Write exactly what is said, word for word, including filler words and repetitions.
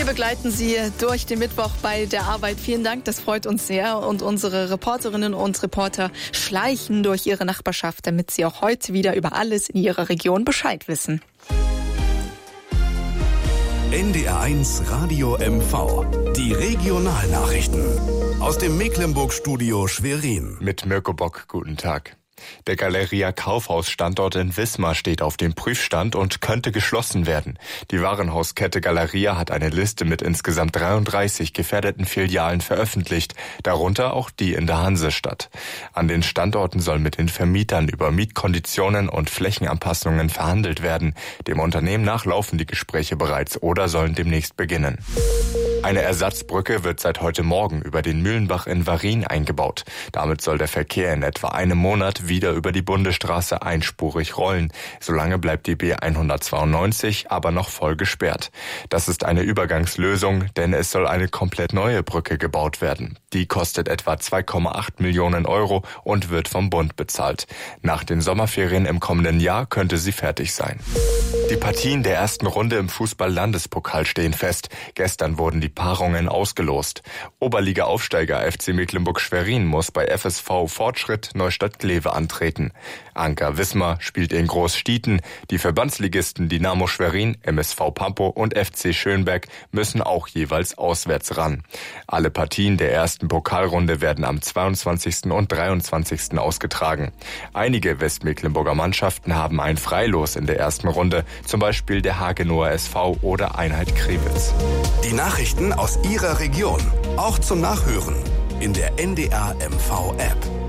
Wir begleiten Sie durch den Mittwoch bei der Arbeit. Vielen Dank, das freut uns sehr. Und unsere Reporterinnen und Reporter schleichen durch ihre Nachbarschaft, damit sie auch heute wieder über alles in ihrer Region Bescheid wissen. N D R eins Radio M V. Die Regionalnachrichten. Aus dem Mecklenburg-Studio Schwerin. Mit Mirko Bock, guten Tag. Der Galeria Kaufhaus-Standort in Wismar steht auf dem Prüfstand und könnte geschlossen werden. Die Warenhauskette Galeria hat eine Liste mit insgesamt dreiunddreißig gefährdeten Filialen veröffentlicht, darunter auch die in der Hansestadt. An den Standorten soll mit den Vermietern über Mietkonditionen und Flächenanpassungen verhandelt werden. Dem Unternehmen nach laufen die Gespräche bereits oder sollen demnächst beginnen. Eine Ersatzbrücke wird seit heute Morgen über den Mühlenbach in Warin eingebaut. Damit soll der Verkehr in etwa einem Monat wieder über die Bundesstraße einspurig rollen. Solange bleibt die B hundertzweiundneunzig aber noch voll gesperrt. Das ist eine Übergangslösung, denn es soll eine komplett neue Brücke gebaut werden. Die kostet etwa zwei Komma acht Millionen Euro und wird vom Bund bezahlt. Nach den Sommerferien im kommenden Jahr könnte sie fertig sein. Die Partien der ersten Runde im Fußball-Landespokal stehen fest. Gestern wurden die Paarungen ausgelost. Oberliga-Aufsteiger F C Mecklenburg-Schwerin muss bei F S V Fortschritt Neustadt-Glewe antreten. Anker Wismar spielt in Großstieten. Die Verbandsligisten Dynamo Schwerin, M S V Pampo und F C Schönberg müssen auch jeweils auswärts ran. Alle Partien der ersten Pokalrunde werden am zweiundzwanzigsten und dreiundzwanzigsten ausgetragen. Einige Westmecklenburger Mannschaften haben ein Freilos in der ersten Runde, zum Beispiel der Hagenower S V oder Einheit Krewitz. Die Nachrichten aus Ihrer Region, auch zum Nachhören in der N D R M V App.